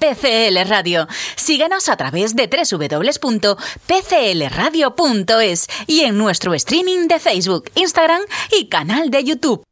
PCL Radio. Síguenos a través de www.pclradio.es y en nuestro streaming de Facebook, Instagram y canal de YouTube.